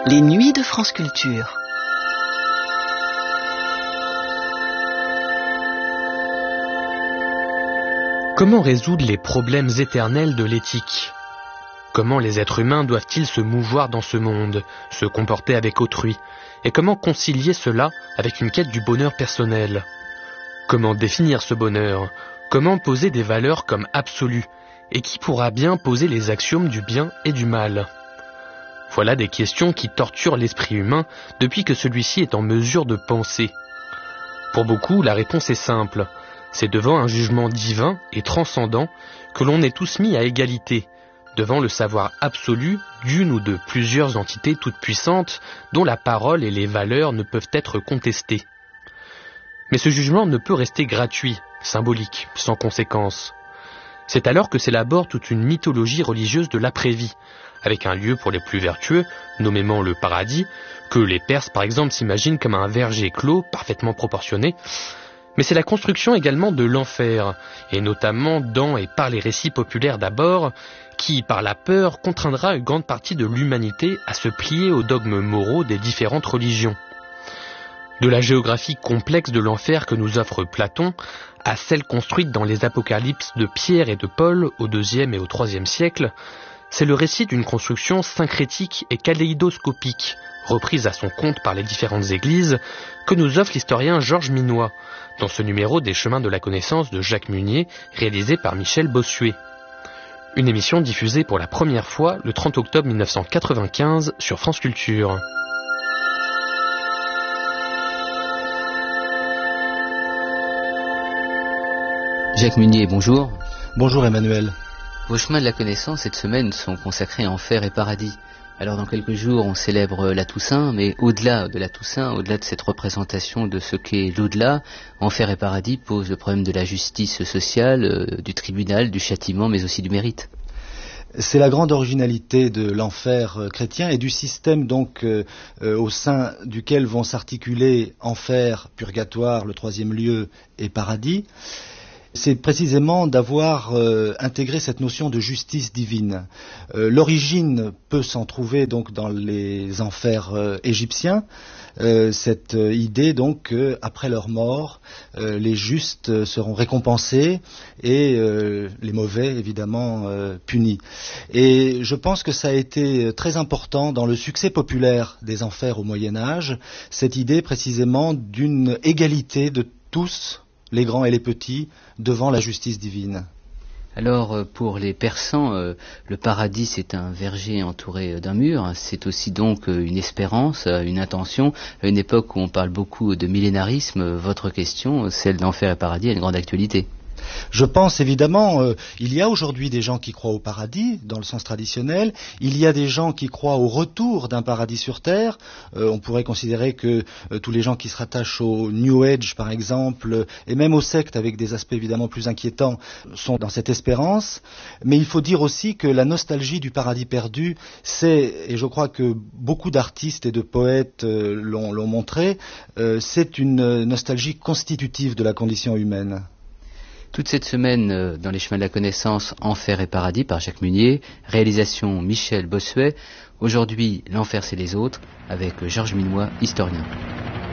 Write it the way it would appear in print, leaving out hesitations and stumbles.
Les nuits de France Culture. Comment résoudre les problèmes éternels de l'éthique ? Comment les êtres humains doivent-ils se mouvoir dans ce monde, se comporter avec autrui ? Et comment concilier cela avec une quête du bonheur personnel ? Comment définir ce bonheur ? Comment poser des valeurs comme absolues ? Et qui pourra bien poser les axiomes du bien et du mal ? Voilà des questions qui torturent l'esprit humain depuis que celui-ci est en mesure de penser. Pour beaucoup, la réponse est simple. C'est devant un jugement divin et transcendant que l'on est tous mis à égalité, devant le savoir absolu d'une ou de plusieurs entités toutes puissantes dont la parole et les valeurs ne peuvent être contestées. Mais ce jugement ne peut rester gratuit, symbolique, sans conséquence. C'est alors que s'élabore toute une mythologie religieuse de l'après-vie, avec un lieu pour les plus vertueux, nommément le paradis, que les Perses par exemple s'imaginent comme un verger clos, parfaitement proportionné. Mais c'est la construction également de l'enfer, et notamment dans et par les récits populaires d'abord, qui, par la peur, contraindra une grande partie de l'humanité à se plier aux dogmes moraux des différentes religions. De la géographie complexe de l'enfer que nous offre Platon, à celle construite dans les apocalypses de Pierre et de Paul au IIe et au IIIe siècle, c'est le récit d'une construction syncrétique et kaléidoscopique, reprise à son compte par les différentes églises, que nous offre l'historien Georges Minois, dans ce numéro des Chemins de la Connaissance de Jacques Munier, réalisé par Michel Bossuet. Une émission diffusée pour la première fois le 30 octobre 1995 sur France Culture. Jacques Munier, bonjour. Bonjour Emmanuel. Vos chemins de la connaissance cette semaine sont consacrés à Enfer et Paradis. Alors dans quelques jours on célèbre la Toussaint, mais au-delà de la Toussaint, au-delà de cette représentation de ce qu'est l'au-delà, Enfer et Paradis posent le problème de la justice sociale, du tribunal, du châtiment, mais aussi du mérite. C'est la grande originalité de l'enfer chrétien et du système donc au sein duquel vont s'articuler enfer, purgatoire, le troisième lieu et paradis. C'est précisément d'avoir intégré cette notion de justice divine. L'origine peut s'en trouver donc dans les enfers égyptiens, cette idée donc qu'après leur mort, les justes seront récompensés et les mauvais évidemment punis. Et je pense que ça a été très important dans le succès populaire des enfers au Moyen-Âge, cette idée précisément d'une égalité de tous, les grands et les petits, devant la justice divine. Alors pour les Persans, le paradis c'est un verger entouré d'un mur, c'est aussi donc une espérance, une intention, à une époque où on parle beaucoup de millénarisme. Votre question, celle d'enfer et paradis, a une grande actualité. Je pense évidemment, il y a aujourd'hui des gens qui croient au paradis, dans le sens traditionnel. Il y a des gens qui croient au retour d'un paradis sur terre. On pourrait considérer que tous les gens qui se rattachent au New Age, par exemple, et même aux sectes, avec des aspects évidemment plus inquiétants, sont dans cette espérance. Mais il faut dire aussi que la nostalgie du paradis perdu, c'est, et je crois que beaucoup d'artistes et de poètes l'ont montré, c'est une nostalgie constitutive de la condition humaine. Toute cette semaine, dans les chemins de la connaissance, Enfer et Paradis par Jacques Munier, réalisation Michel Bossuet. Aujourd'hui, l'enfer c'est les autres, avec Georges Minois, historien.